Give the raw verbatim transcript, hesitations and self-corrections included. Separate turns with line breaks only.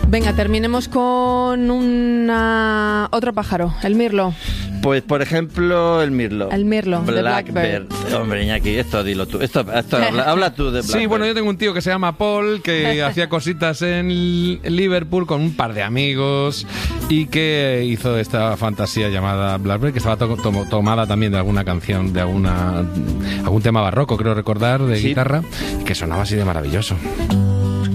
Venga, terminemos con una... otro pájaro, el mirlo.
Pues, por ejemplo, el mirlo.
El mirlo, de
Blackbird. Hombre, Iñaki, esto dilo tú. Esto, esto habla, habla tú de Blackbird.
Sí, bueno, yo tengo un tío que se llama Paul, que hacía cositas en Liverpool con un par de amigos y que hizo esta fantasía llamada Blackbird, que estaba to- to- tomada también de alguna canción, de alguna algún tema barroco, creo recordar, de
Sí.
guitarra, y que sonaba así de maravilloso.